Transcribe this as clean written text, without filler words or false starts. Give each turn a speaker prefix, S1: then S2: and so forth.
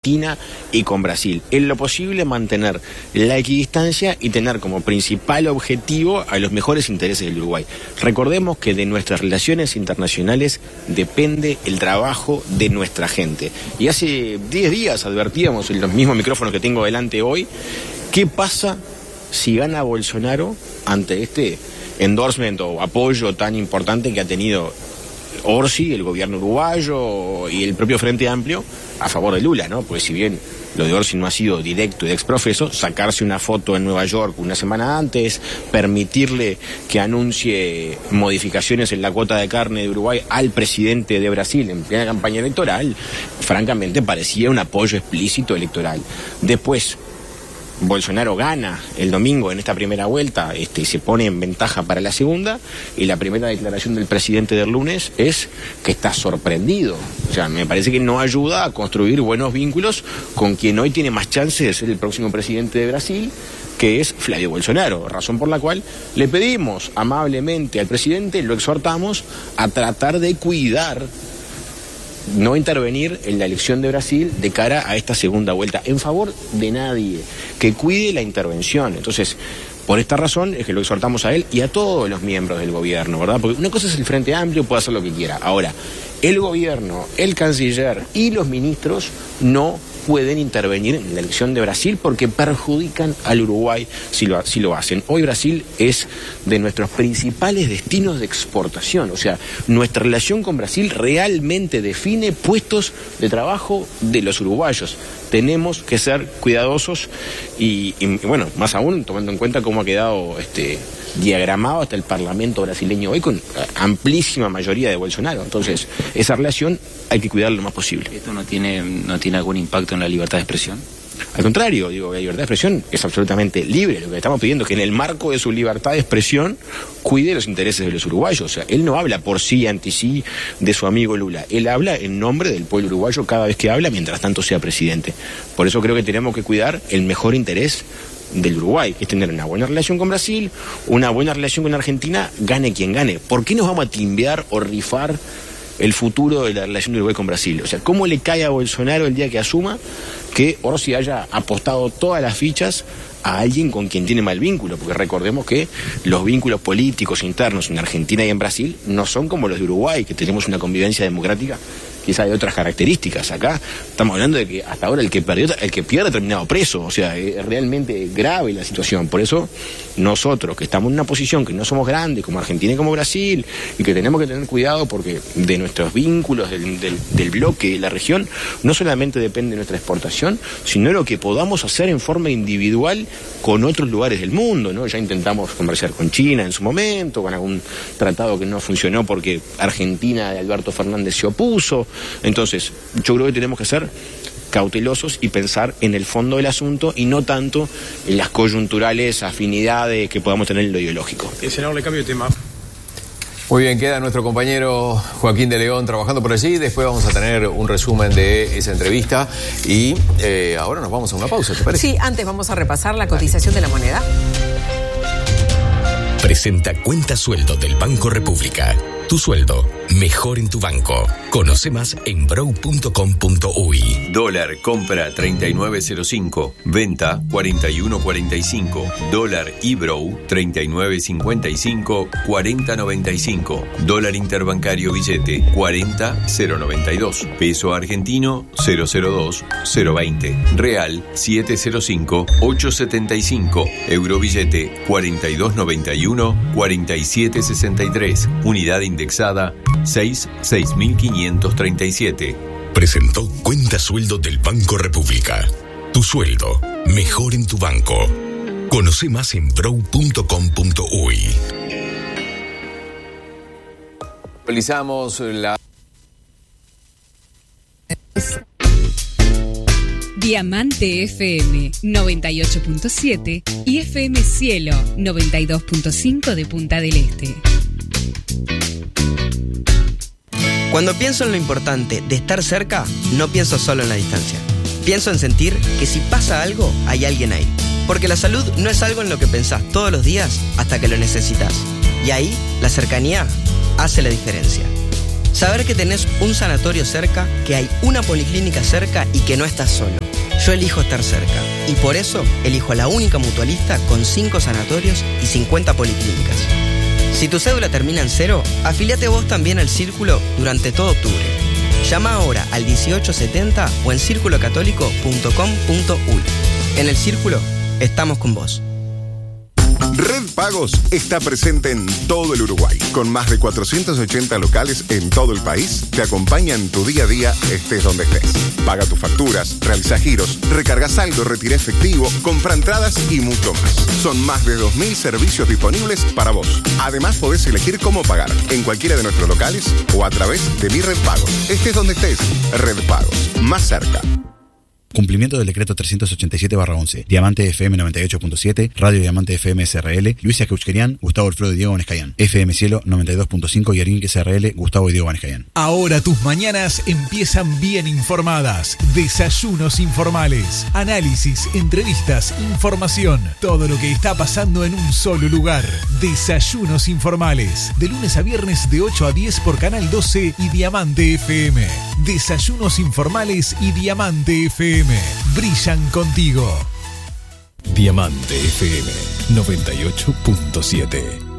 S1: Argentina y con Brasil. En lo posible mantener la equidistancia y tener como principal objetivo a los mejores intereses del Uruguay. Recordemos que de nuestras relaciones internacionales depende el trabajo de nuestra gente. Y hace 10 días advertíamos en los mismos micrófonos que tengo delante hoy, ¿qué pasa si gana Bolsonaro ante este endorsement o apoyo tan importante que ha tenido Orsi, el gobierno uruguayo y el propio Frente Amplio a favor de Lula, ¿no? Porque si bien lo de Orsi no ha sido directo y de exprofeso, sacarse una foto en Nueva York una semana antes, permitirle que anuncie modificaciones en la cuota de carne de Uruguay al presidente de Brasil en plena campaña electoral, francamente parecía un apoyo explícito electoral. Después Bolsonaro gana el domingo en esta primera vuelta, se pone en ventaja para la segunda, y la primera declaración del presidente del lunes es que está sorprendido. O sea, me parece que no ayuda a construir buenos vínculos con quien hoy tiene más chances de ser el próximo presidente de Brasil, que es Flavio Bolsonaro, razón por la cual le pedimos amablemente al presidente, lo exhortamos a tratar de cuidar, no intervenir en la elección de Brasil de cara a esta segunda vuelta, en favor de nadie, que cuide la intervención. Entonces, por esta razón es que lo exhortamos a él y a todos los miembros del gobierno, ¿verdad? Porque una cosa es el Frente Amplio, puede hacer lo que quiera. Ahora, el gobierno, el canciller y los ministros no pueden intervenir en la elección de Brasil porque perjudican al Uruguay si lo hacen. Hoy Brasil es de nuestros principales destinos de exportación, o sea, nuestra relación con Brasil realmente define puestos de trabajo de los uruguayos. Tenemos que ser cuidadosos y bueno, más aún tomando en cuenta cómo ha quedado diagramado hasta el Parlamento brasileño hoy con amplísima mayoría de Bolsonaro. Entonces, esa relación hay que cuidarla lo más posible.
S2: ¿Esto no tiene algún impacto en la libertad de expresión?
S1: Al contrario, digo, la libertad de expresión es absolutamente libre. Lo que estamos pidiendo es que en el marco de su libertad de expresión cuide los intereses de los uruguayos. O sea, él no habla por sí, anti sí, de su amigo Lula. Él habla en nombre del pueblo uruguayo cada vez que habla, mientras tanto sea presidente. Por eso creo que tenemos que cuidar el mejor interés del Uruguay, es tener una buena relación con Brasil, una buena relación con Argentina, gane quien gane. ¿Por qué nos vamos a timbear o rifar el futuro de la relación de Uruguay con Brasil? O sea, ¿cómo le cae a Bolsonaro el día que asuma que Orsi haya apostado todas las fichas a alguien con quien tiene mal vínculo? Porque recordemos que los vínculos políticos internos en Argentina y en Brasil no son como los de Uruguay, que tenemos una convivencia democrática quizá de otras características. Acá estamos hablando de que hasta ahora el que pierde ha terminado preso. O sea, es realmente grave la situación. Por eso nosotros, que estamos en una posición que no somos grandes como Argentina y como Brasil, y que tenemos que tener cuidado porque de nuestros vínculos del bloque de la región no solamente depende de nuestra exportación, sino lo que podamos hacer en forma individual con otros lugares del mundo, ¿no? Ya intentamos conversar con China en su momento, con algún tratado que no funcionó porque Argentina de Alberto Fernández se opuso. Entonces, yo creo que tenemos que ser cautelosos y pensar en el fondo del asunto y no tanto en las coyunturales afinidades que podamos tener en lo ideológico.
S3: Senador, le cambio de tema.
S4: Muy bien, queda nuestro compañero Joaquín de León trabajando por allí. Después vamos a tener un resumen de esa entrevista y ahora nos vamos a una pausa, ¿te parece?
S5: Sí, antes vamos a repasar la cotización de la moneda.
S6: Presenta Cuenta Sueldo del Banco República. Tu sueldo, mejor en tu banco. Conoce más en brow.com.uy.
S7: Dólar compra 39.05, venta 41.45. Dólar eBrow 39.55, 40.95. Dólar interbancario billete 40.092. Peso argentino 002.020. Real 705.875. Euro billete 42.91, 47.63. Unidad indexada 6.537.
S6: Presentó Cuenta Sueldo del Banco República. Tu sueldo, mejor en tu banco. Conoce más en brow.com.uy.
S4: Realizamos la...
S8: Diamante FM 98.7 y FM Cielo 92.5 de Punta del Este.
S9: Cuando pienso en lo importante de estar cerca, no pienso solo en la distancia. Pienso en sentir que si pasa algo, hay alguien ahí. Porque la salud no es algo en lo que pensás todos los días hasta que lo necesitas. Y ahí, la cercanía hace la diferencia. Saber que tenés un sanatorio cerca, que hay una policlínica cerca y que no estás solo. Yo elijo estar cerca y por eso elijo a la única mutualista con 5 sanatorios y 50 policlínicas. Si tu cédula termina en 0, afiliate vos también al Círculo durante todo octubre. Llama ahora al 1870 o en circulocatólico.com.uy. En el Círculo estamos con vos.
S3: Red Pagos está presente en todo el Uruguay. Con más de 480 locales en todo el país, te acompaña en tu día a día, estés donde estés. Paga tus facturas, realiza giros, recarga saldo, retira efectivo, compra entradas y mucho más. Son más de 2.000 servicios disponibles para vos. Además, podés elegir cómo pagar en cualquiera de nuestros locales o a través de Mi Red Pagos. Estés donde estés, Red Pagos, más cerca.
S10: Cumplimiento del decreto 387/11. Diamante FM 98.7, Radio Diamante FM SRL, Luisa Keuchkerian, Gustavo Alfredo y Diego Vanescayan. FM Cielo 92.5 y Arinque SRL, Gustavo y Diego Vanescayan.
S11: Ahora tus mañanas empiezan bien informadas. Desayunos informales, análisis, entrevistas, información. Todo lo que está pasando en un solo lugar. Desayunos informales. De lunes a viernes de 8 a 10 por Canal 12 y Diamante FM. Desayunos informales y Diamante FM. Brillan contigo.
S12: Diamante FM 98.7.